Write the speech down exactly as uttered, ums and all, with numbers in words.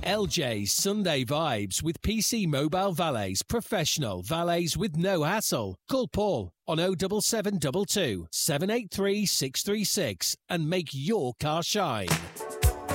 L J's Sunday Vibes with P C Mobile Valets. Professional valets with no hassle. Call Paul on oh seven seven two two, seven eight three, six three six and make your car shine.